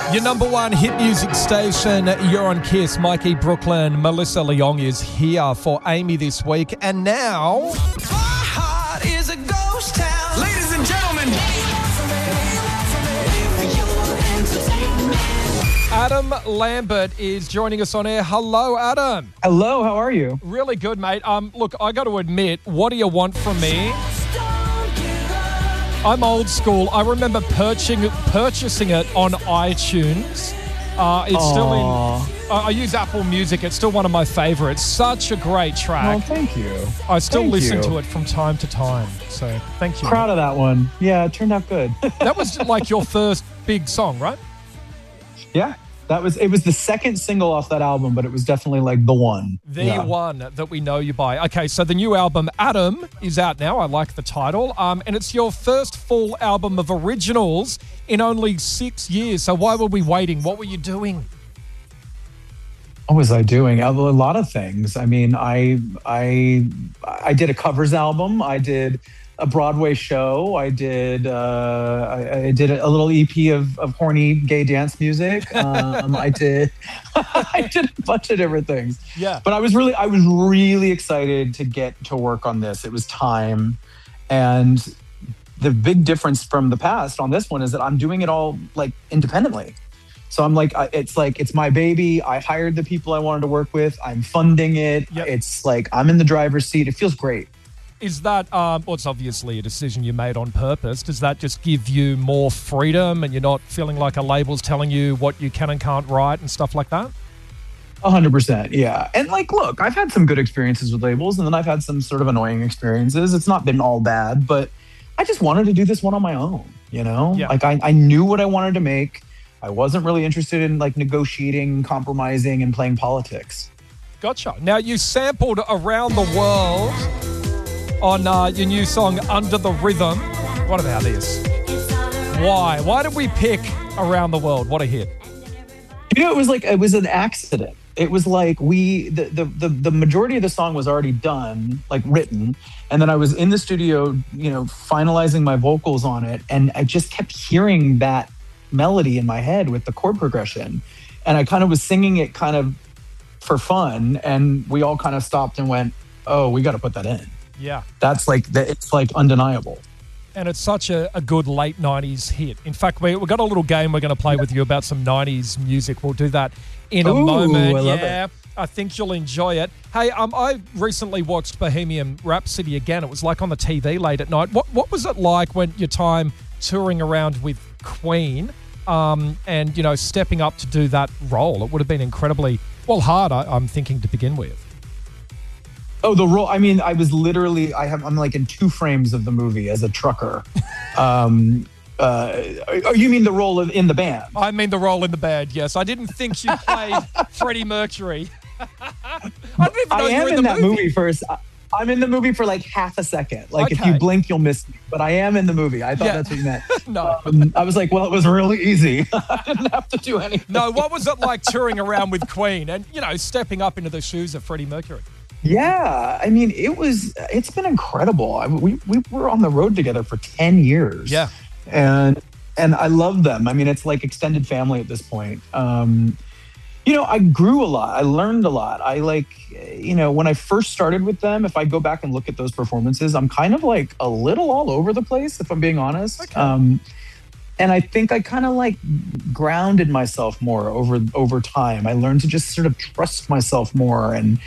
Your number one hit music station, you're on Kiss. Mikey Brooklyn, Melissa Leong is here for Amy this week. And now... My heart is a ghost town. Ladies and gentlemen. Adam Lambert is joining us on air. Hello, Adam. Hello, how are you? Really good, mate. Look, I got to admit, what do you want from me? I'm old school. I remember purchasing it on iTunes. It's still in... I use Apple Music. It's still one of my favorites. Such a great track. Oh, thank you. I still listen you. to it from time to time. So, thank you. Proud of that one. Yeah, it turned out good. That was like your first big song, right? Yeah. It was the second single off that album, but it was definitely like the one. The one that we know you by. Okay, so the new album, Adam, is out now. I like the title. And it's your first full album of originals in only 6 years. So why were we waiting? What were you doing? What was I doing? A lot of things. I mean, I did a covers album. I did a Broadway show. I did a little EP of horny gay dance music. I did a bunch of different things. Yeah. But I was really excited to get to work on this. It was time. And the big difference from the past on this one is that I'm doing it all like independently. So I'm like, it's my baby. I hired the people I wanted to work with. I'm funding it. Yep. It's like I'm in the driver's seat. It feels great. Is that, it's obviously a decision you made on purpose. Does that just give you more freedom and you're not feeling like a label's telling you what you can and can't write and stuff like that? 100%, yeah. And like, look, I've had some good experiences with labels and then I've had some sort of annoying experiences. It's not been all bad, but I just wanted to do this one on my own, you know? Yeah. Like I knew what I wanted to make. I wasn't really interested in like negotiating, compromising, and playing politics. Gotcha. Now, you sampled Around the World on your new song, Under the Rhythm. What about this? Why? Why did we pick Around the World? What a hit. You know, it was an accident. It was like the majority of the song was already done, like written. And then I was in the studio, you know, finalizing my vocals on it. And I just kept hearing that melody in my head with the chord progression. And I kind of was singing it kind of for fun. And we all kind of stopped and went, oh, we got to put that in. Yeah. That's like, it's like undeniable. And it's such a good late 90s hit. In fact, we've got a little game we're going to play with you about some 90s music. We'll do that in a moment. I love it. I think you'll enjoy it. Hey, I recently watched Bohemian Rhapsody again. It was like on the TV late at night. What was it like when your time touring around with Queen and, you know, stepping up to do that role? It would have been incredibly, hard, I'm thinking, to begin with. Oh, the role. I mean, I was literally, I'm like in 2 frames of the movie as a trucker. You mean the role in the band? I mean the role in the band, yes. I didn't think you played Freddie Mercury. I didn't even know you were in that movie first. I'm in the movie for like half a second. Like if you blink, you'll miss me. But I am in the movie. I thought that's what you meant. No. I was like, well, it was really easy. I didn't have to do anything. No, what was it like touring around with Queen and, you know, stepping up into the shoes of Freddie Mercury? Yeah, I mean, it's been incredible. We were on the road together for 10 years. Yeah. And I love them. I mean, it's like extended family at this point. You know, I grew a lot. I learned a lot. I when I first started with them, if I go back and look at those performances, I'm kind of like a little all over the place, if I'm being honest. Okay. And I think I kind of like grounded myself more over time. I learned to just sort of trust myself more and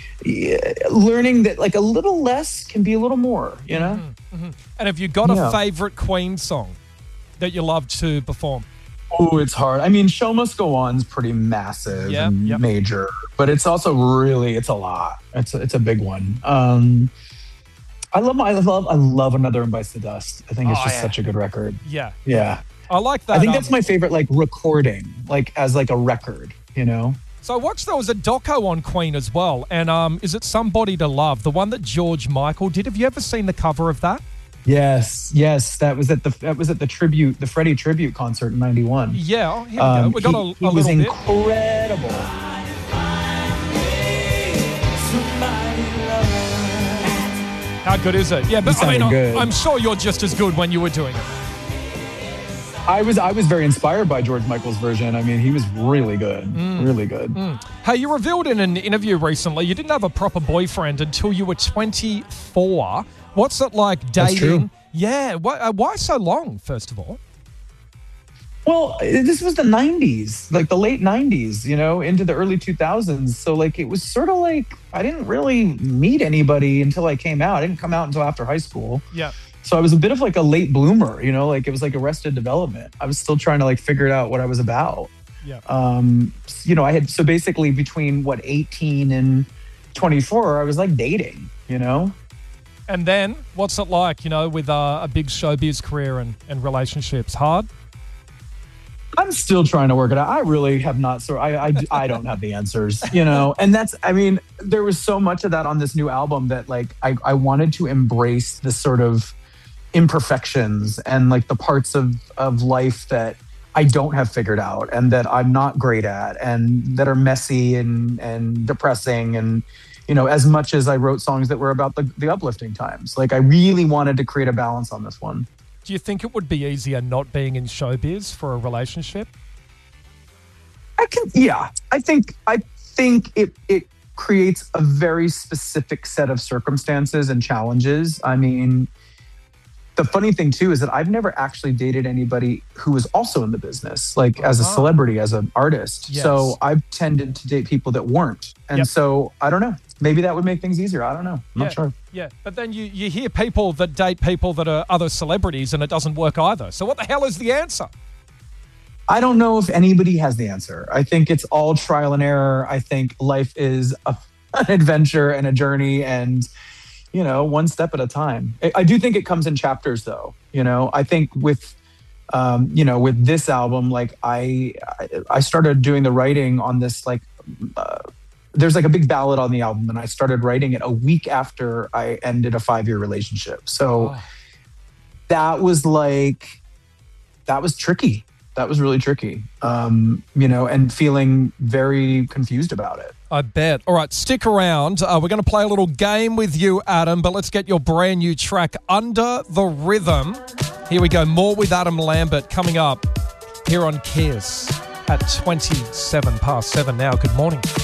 learning that like a little less can be a little more, you know? Mm-hmm, mm-hmm. And have you got a favorite Queen song that you love to perform? Oh, it's hard. I mean, Show Must Go On's pretty massive and major, but it's also it's a lot. It's a big one. I love Another and Bites the Dust. I think it's just such a good record. Yeah. Yeah. I like that. I think that's my favorite, like recording, like as like a record, you know? So I watched there was a doco on Queen as well. And is it Somebody to Love? The one that George Michael did. Have you ever seen the cover of that? Yes. That was at the tribute, the Freddie tribute concert in '91. Yeah, here we go. We got a little was bit. Incredible. How good is it? Yeah, but I mean, good. I'm sure you're just as good when you were doing it. I was very inspired by George Michael's version. I mean, he was really good, really good. Hey, you revealed in an interview recently you didn't have a proper boyfriend until you were 24. What's it like dating? That's true. Yeah. Why so long, first of all? Well, this was the 90s, like the late 90s, into the early 2000s. So like it was sort of like I didn't really meet anybody until I came out. I didn't come out until after high school. Yeah. So I was a bit of like a late bloomer, like it was like Arrested Development. I was still trying to like figure it out what I was about. Yeah. I had, so basically between 18 and 24, I was like dating, And then what's it like, with a big showbiz career and relationships? Hard? I'm still trying to work it out. I really have not. So I don't have the answers, and that's, there was so much of that on this new album that like, I wanted to embrace this sort of imperfections and like the parts of life that I don't have figured out and that I'm not great at and that are messy and depressing. And, as much as I wrote songs that were about the uplifting times, like I really wanted to create a balance on this one. Do you think it would be easier not being in showbiz for a relationship? I think it creates a very specific set of circumstances and challenges. I mean, the funny thing too is that I've never actually dated anybody who was also in the business, like as a celebrity, as an artist. Yes. So I've tended to date people that weren't. And so I don't know. Maybe that would make things easier. I don't know. I'm not sure. Yeah, but then you hear people that date people that are other celebrities and it doesn't work either. So what the hell is the answer? I don't know if anybody has the answer. I think it's all trial and error. I think life is an adventure and a journey and, one step at a time. I do think it comes in chapters though. I think with this album, like I started doing the writing on this, like, there's like a big ballad on the album and I started writing it a week after I ended a 5-year relationship. So that was tricky. That was really tricky, and feeling very confused about it. I bet. All right, stick around. We're going to play a little game with you, Adam, but let's get your brand new track, Under the Rhythm. Here we go. More with Adam Lambert coming up here on Kiss at 27 past 7 now. Good morning.